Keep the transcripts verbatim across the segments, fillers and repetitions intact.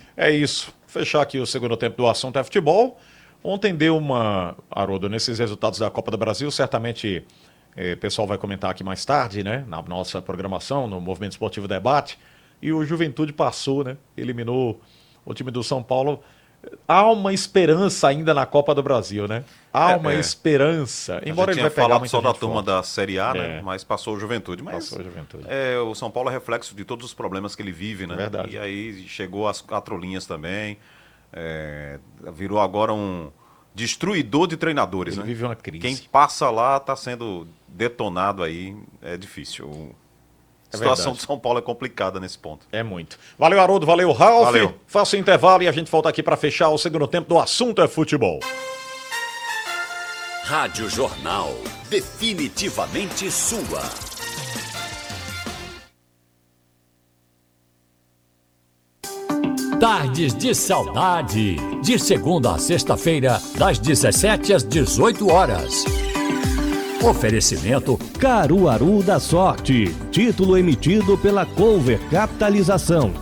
É isso. Fechar aqui o segundo tempo do assunto é futebol. Ontem deu uma, Haroldo, nesses resultados da Copa do Brasil, certamente eh, o pessoal vai comentar aqui mais tarde, né? Na nossa programação, no Movimento Esportivo Debate. E o Juventude passou, né? Eliminou o time do São Paulo. Há uma esperança ainda na Copa do Brasil, né? Há É, uma é. esperança. Embora A ele gente vai tinha pegar falado muita só da gente turma forte. da Série A, É. né? Mas passou o Juventude. Mas Passou o Juventude. É, o São Paulo é reflexo de todos os problemas que ele vive, né? Verdade. E aí chegou às quatro linhas também. É, virou agora um destruidor de treinadores, Ele né? vive uma crise. Quem passa lá está sendo detonado aí. É difícil. A É situação verdade. de São Paulo é complicada nesse ponto. É muito. Valeu, Haroldo. Valeu, Ralf. Valeu. Faça o intervalo e a gente volta aqui para fechar o segundo tempo do assunto é futebol. Rádio Jornal. Definitivamente sua. Tardes de Saudade. De segunda a sexta-feira, das dezessete às dezoito horas. Oferecimento Caruaru da Sorte. Título emitido pela Cover Capitalização.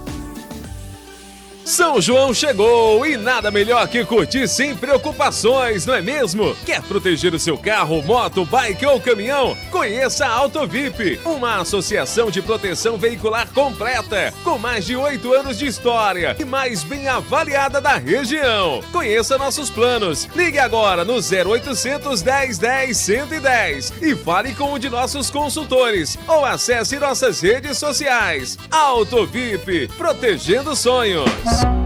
São João chegou e nada melhor que curtir sem preocupações, não é mesmo? Quer proteger o seu carro, moto, bike ou caminhão? Conheça a Autovip, uma associação de proteção veicular completa, com mais de oito anos de história e mais bem avaliada da região. Conheça nossos planos. Ligue agora no zero oitocentos, dez, dez, cento e dez e fale com um de nossos consultores ou acesse nossas redes sociais. Autovip, protegendo sonhos.